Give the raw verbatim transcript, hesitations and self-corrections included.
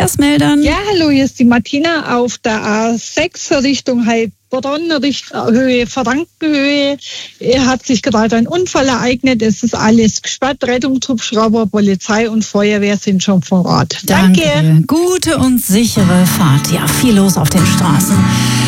Verkehrsmeldern. Ja, hallo, hier ist die Martina auf der A sechs Richtung Heilbronn, Richtung Höhe Frankenhöhe. Er hat sich gerade ein Unfall ereignet. Es ist alles gesperrt. Rettungshubschrauber, Polizei und Feuerwehr sind schon vor Ort. Danke. Danke. Gute und sichere Fahrt. Ja, viel los auf den Straßen.